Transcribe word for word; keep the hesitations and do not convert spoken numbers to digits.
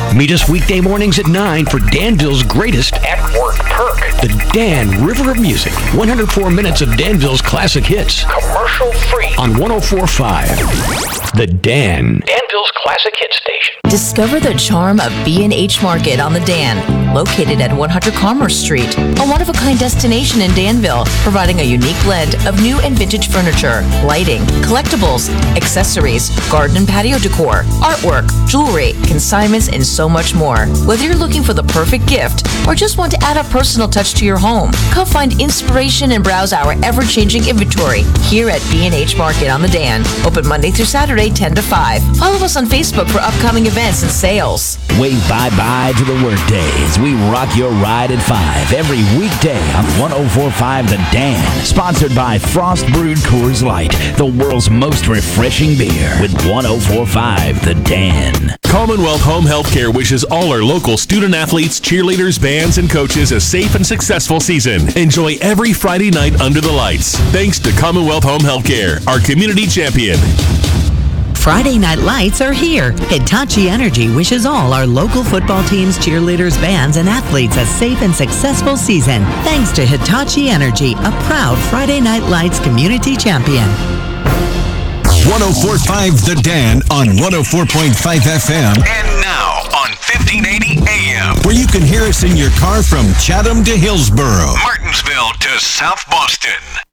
Meet us weekday mornings at nine for Danville's greatest at-work perk. The Dan River of Music. one hundred four minutes of Danville's classic hits. Commercial free. On one oh four point five. The Dan. Danville's classic hit station. Discover the charm of B and H Market on the Dan, located at one hundred Commerce Street, a one-of-a-kind destination in Danville, providing a unique blend of new and vintage furniture, lighting, collectibles, accessories, garden and patio decor, artwork, jewelry, consignments, and so much more. Whether you're looking for the perfect gift or just want to add a personal touch to your home, come find inspiration and browse our ever-changing inventory here at B and H Market on the Dan. Open Monday through Saturday, ten to five. Follow us on Facebook for upcoming events and sales. Wave bye-bye to the workday as we rock your ride at five every weekday on one oh four point five The Dan. Sponsored by Frost Brewed Coors Light, the world's most refreshing beer, with one oh four point five The Dan. Commonwealth Home Healthcare wishes all our local student athletes, cheerleaders, bands, and coaches a safe and successful season. Enjoy every Friday night under the lights. Thanks to Commonwealth Home Healthcare, our community champion. Friday Night Lights are here. Hitachi Energy wishes all our local football teams, cheerleaders, bands, and athletes a safe and successful season. Thanks to Hitachi Energy, a proud Friday Night Lights community champion. one oh four point five The Dan on one oh four point five F M. And now on fifteen eighty A M. Where you can hear us in your car from Chatham to Hillsboro, Martinsville to South Boston.